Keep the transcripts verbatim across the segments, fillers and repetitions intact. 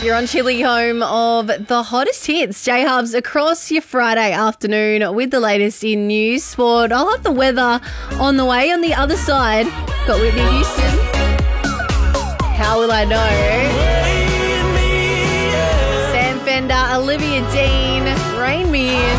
You're on Chili, home of the hottest hits. J-Hubs across your Friday afternoon with the latest in news, sport. I'll have the weather on the way. On the other side, got Whitney Houston. How will I know? Sam Fender, Olivia Dean, Rain Me In,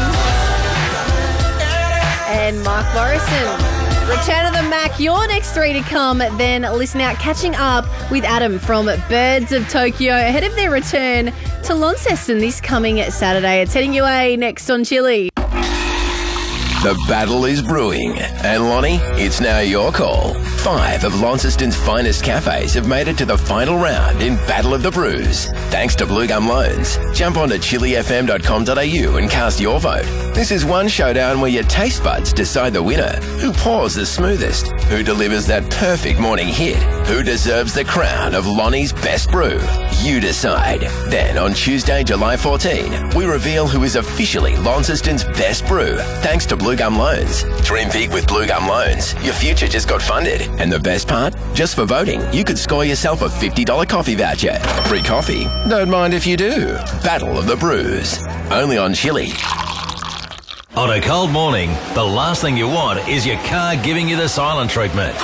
and Mark Morrison. Return of the Mac, your next three to come. Then listen out, catching up with Adam from Birds of Tokyo ahead of their return to Launceston this coming Saturday. It's heading your way next on Chili. The battle is brewing. And Lonnie, it's now your call. Five of Launceston's finest cafes have made it to the final round in Battle of the Brews. Thanks to Blue Gum Loans. Jump on to chili f m dot com dot a u and cast your vote. This is one showdown where your taste buds decide the winner. Who pours the smoothest? Who delivers that perfect morning hit? Who deserves the crown of Lonnie's best brew? You decide. Then on Tuesday, July fourteenth, we reveal who is officially Launceston's best brew. Thanks to Blue Gum Loans. Dream big with Blue Gum Loans. Your future just got funded. And the best part? Just for voting, you could score yourself a fifty dollars coffee voucher. Free coffee? Don't mind if you do. Battle of the Brews. Only on Chili. On a cold morning, the last thing you want is your car giving you the silent treatment.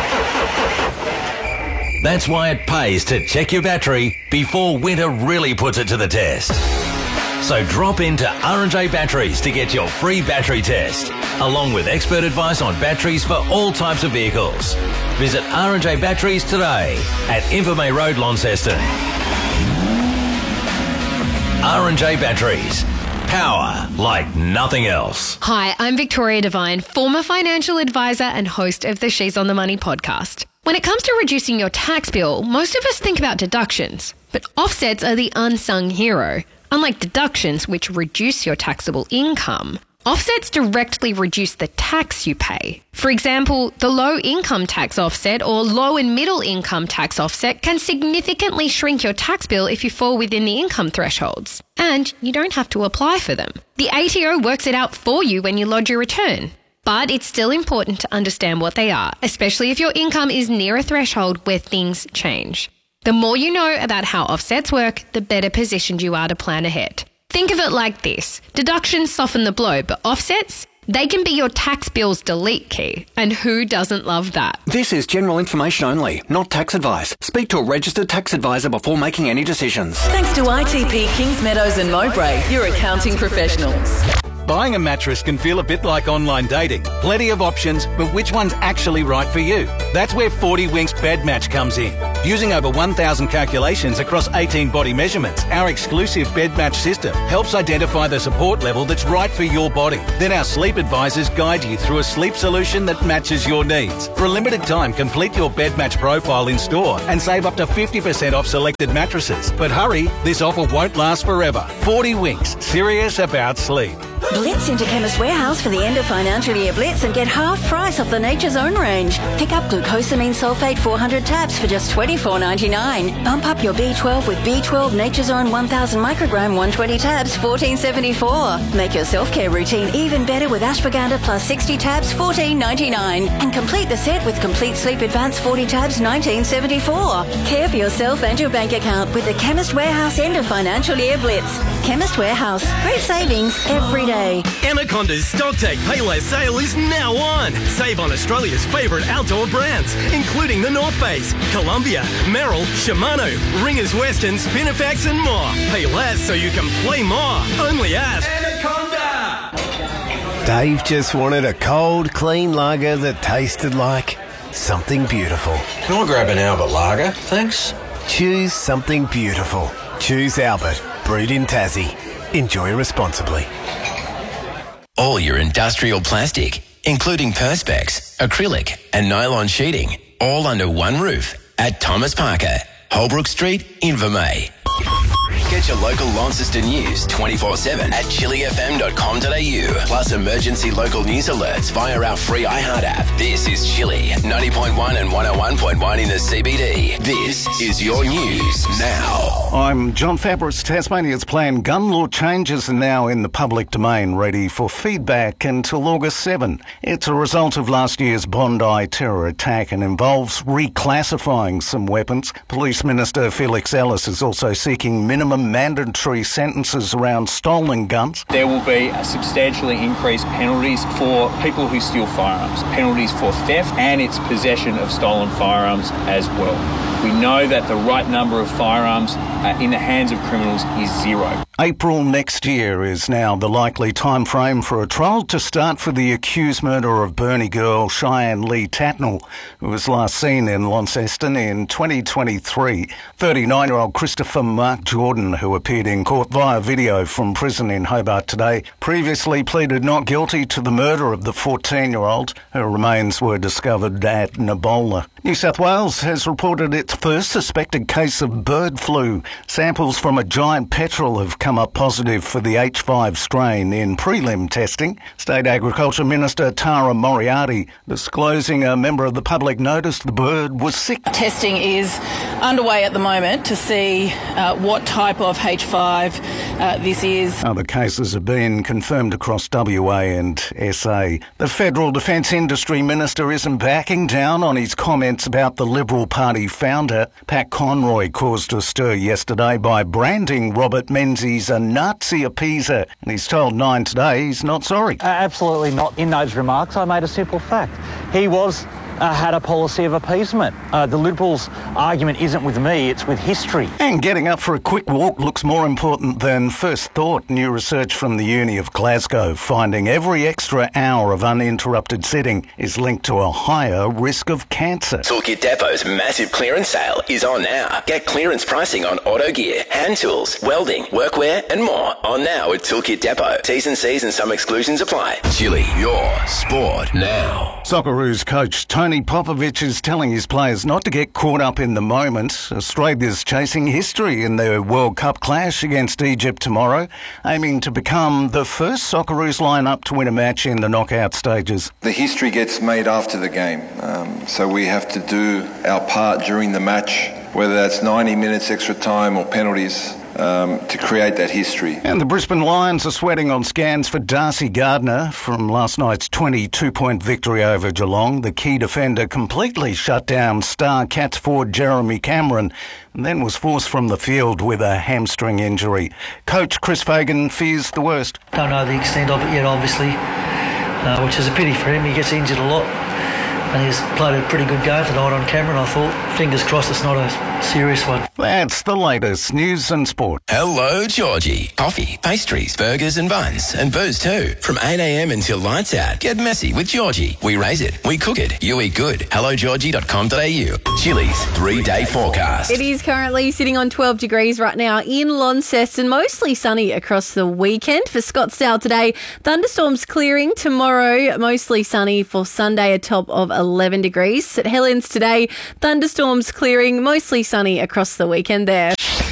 That's why it pays to check your battery before winter really puts it to the test. So drop into R and J Batteries to get your free battery test, along with expert advice on batteries for all types of vehicles. Visit R and J Batteries today at Invermay Road, Launceston. R and J Batteries. Power like nothing else. Hi, I'm Victoria Devine, former financial advisor and host of the She's on the Money podcast. When it comes to reducing your tax bill, most of us think about deductions, but offsets are the unsung hero. Unlike deductions, which reduce your taxable income, offsets directly reduce the tax you pay. For example, the low income tax offset or low and middle income tax offset can significantly shrink your tax bill if you fall within the income thresholds. And you don't have to apply for them. The A T O works it out for you when you lodge your return. But it's still important to understand what they are, especially if your income is near a threshold where things change. The more you know about how offsets work, the better positioned you are to plan ahead. Think of it like this. Deductions soften the blow, but offsets, they can be your tax bill's delete key. And who doesn't love that? This is general information only, not tax advice. Speak to a registered tax advisor before making any decisions. Thanks to I T P Kings Meadows and Mowbray, your accounting professionals. Buying a mattress can feel a bit like online dating. Plenty of options, but which one's actually right for you? That's where forty Winks Bed Match comes in. Using over one thousand calculations across eighteen body measurements, our exclusive bed match system helps identify the support level that's right for your body. Then our sleep advisors guide you through a sleep solution that matches your needs. For a limited time, complete your bed match profile in store and save up to fifty percent off selected mattresses. But hurry, this offer won't last forever. forty Winks, serious about sleep. Blitz into Chemist Warehouse for the end of financial year blitz and get half price off the Nature's Own range. Pick up glucosamine sulfate four hundred tabs for just twenty-four ninety-nine. Bump up your B twelve with B twelve Nature's Own one thousand microgram one hundred twenty tabs, fourteen seventy-four. Make your self-care routine even better with ashwagandha plus sixty tabs, fourteen ninety-nine. And complete the set with Complete Sleep Advance forty tabs, nineteen seventy-four. Care for yourself and your bank account with the Chemist Warehouse end of financial year blitz. Chemist Warehouse. Great savings every day. Anaconda's Stocktake Payless sale is now on. Save on Australia's favourite outdoor brands, including the North Face, Columbia, Merrill, Shimano, Ringers Western, Spinifex and more. Pay less so you can play more. Only at Anaconda. Dave just wanted a cold, clean lager that tasted like something beautiful. Can I grab an Albert lager, thanks? Choose something beautiful. Choose Albert. Brewed in Tassie. Enjoy responsibly. All your industrial plastic, including Perspex, acrylic and nylon sheeting, all under one roof at Thomas Parker, Holbrook Street, Invermay. Get your local Launceston news twenty-four seven at chili f m dot com dot a u. Plus emergency local news alerts via our free iHeart app. This is Chili, ninety point one and one oh one point one in the C B D. This is your news now. I'm John Fabris. Tasmania's planned gun law changes are now in the public domain, ready for feedback until August seventh. It's a result of last year's Bondi terror attack and involves reclassifying some weapons. Police Minister Felix Ellis is also seeking minimum mandatory sentences around stolen guns. There will be a substantially increased penalties for people who steal firearms, penalties for theft and its possession of stolen firearms as well. We know that the right number of firearms uh, in the hands of criminals is zero. April next year is now the likely time frame for a trial to start for the accused murder of Burnie girl Cheyenne Lee Tatnall, who was last seen in Launceston in twenty twenty-three. thirty-nine-year-old Christopher Mark Jordan, who appeared in court via video from prison in Hobart today, previously pleaded not guilty to the murder of the fourteen-year-old. Her remains were discovered at Nabola. New South Wales has reported its first suspected case of bird flu. Samples from a giant petrel have come up positive for the H five strain in prelim testing. State Agriculture Minister Tara Moriarty disclosing a member of the public noticed the bird was sick. Testing is underway at the moment to see uh, what type of H five uh, this is. Other cases have been confirmed across W A and S A. The Federal Defence Industry Minister isn't backing down on his comments about the Liberal Party founder. Pat Conroy caused a stir yesterday by branding Robert Menzies a Nazi appeaser, and he's told Nine Today he's not sorry. Uh, absolutely not. In those remarks, I made a simple fact. He was uh, had a policy of appeasement. Uh, the Liberals' argument isn't with me, it's with history. And getting up for a quick walk looks more important than first thought. New research from the Uni of Glasgow finding every extra hour of uninterrupted sitting is linked to a higher risk of cancer. Toolkit Depot's massive clearance sale is on now. Get clearance pricing on auto gear, hand tools, welding, workwear and more on now at Toolkit Depot. T's and C's and some exclusions apply. Chili, your sport now. Socceroos coach Tony Popovich is telling his players not to get caught up in the moment. Australia's chasing history in their World Cup clash against Egypt tomorrow, aiming to become the first Socceroos lineup to win a match in the knockout stages. The history gets made after the game, um, so we have to do our part during the match, whether that's ninety minutes extra time or penalties, um, to create that history. And the Brisbane Lions are sweating on scans for Darcy Gardner from last night's twenty-two point victory over Geelong. The key defender completely shut down star Cats forward Jeremy Cameron and then was forced from the field with a hamstring injury. Coach Chris Fagan fears the worst. Don't know the extent of it yet, obviously, uh, which is a pity for him. He gets injured a lot. And he's played a pretty good game tonight on Cameron, I thought. Fingers crossed it's not a serious one. That's the latest news and sport. Hello, Georgie. Coffee, pastries, burgers and buns, and booze too. From eight a m until lights out. Get messy with Georgie. We raise it, we cook it, you eat good. hello georgie dot com dot a u. Chili's three-day forecast. It is currently sitting on twelve degrees right now in Launceston. Mostly sunny across the weekend. For Scottsdale today, thunderstorms clearing. Tomorrow, mostly sunny for Sunday, a top of eleven degrees. At Helens today, thunderstorms clearing, mostly sunny across the weekend there.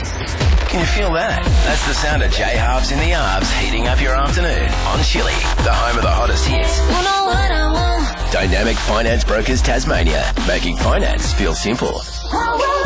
Can you feel that? That's the sound of J-Halves in the Arbs heating up your afternoon on Chili, the home of the hottest hits. You know what I want. Dynamic Finance Brokers Tasmania, making finance feel simple.